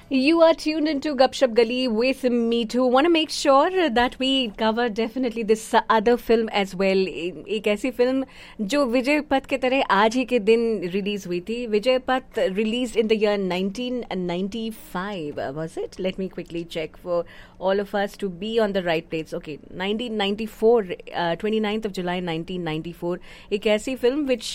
You are tuned into Gupshup Gali with me too. Want to make sure that we cover definitely this other film as well. एक ऐसी film जो विजय पथ के तरह आज ही के दिन रिलीज हुई थी. विजय पथ released in the year 1995. Was it? Let me quickly check for all of us to be on the right place. Okay, 1994, 29th of July 1994. एक ऐसी film which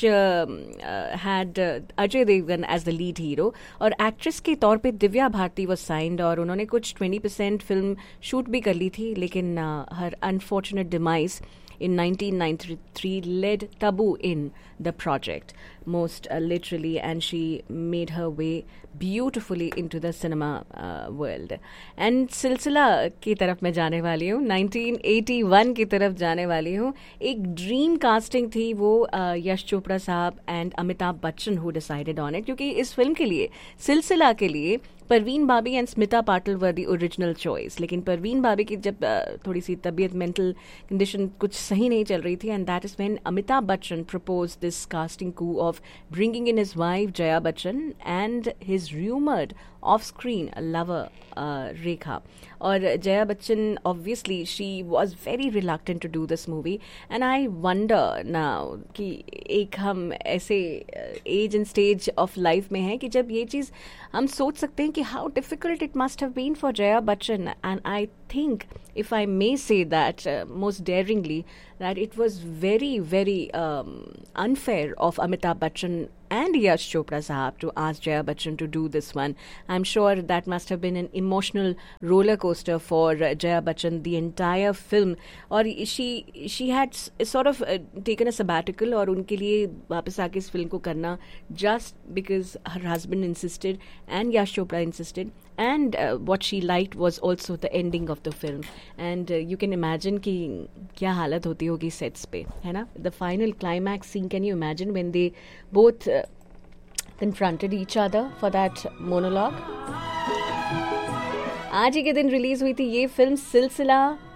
had Ajay Devgan as the lead hero और actress के तौर पे Divya Bharti was signed और उन्होंने कुछ 20% film shoot भी कर ली थी लेकिन her unfortunate demise in 1993 led taboo in the project most literally, and she made her way beautifully into the cinema world. And सिलसिला की तरफ मैं जाने वाली हूँ, 1981 की तरफ जाने वाली हूँ. एक ड्रीम कास्टिंग थी वो यश चोपड़ा साहब and Amitabh Bachchan who decided on it, क्योंकि इस फिल्म के लिए, सिलसिला के लिए परवीन बाबी and Smita Patil were the original choice. लेकिन परवीन बाबी की जब थोड़ी सी तबीयत, मेंटल कंडीशन कुछ सही नहीं चल रही थी, and that is when Amitabh Bachchan propose this casting Koo of bringing in his wife Jaya Bachchan and his rumored off-screen lover Rekha. Or Jaya Bachchan, obviously, she was very reluctant to do this movie, and I wonder now कि एक हम ऐसे age and stage of life में हैं कि जब ये चीज़ हम सोच सकते हैं कि how difficult it must have been for Jaya Bachchan, and I think, if I may say that most daringly, that it was very, very unfair of Amitabh Bachchan and Yash Chopra Sahab to ask Jaya Bachchan to do this one. I'm sure that must have been an emotional roller coaster for Jaya Bachchan, the entire film. और she had sort of taken a sabbatical और उनके लिए वापस आके इस film को करना just because her husband insisted and Yash Chopra insisted. And what she liked was also the ending of the film. And you can imagine कि क्या हालत होती होगी sets पे, है ना? The final climax scene, can you imagine when they both confronted each other for that monologue? आज ही के दिन रिलीज हुई थी ये फिल्म सिलसिला.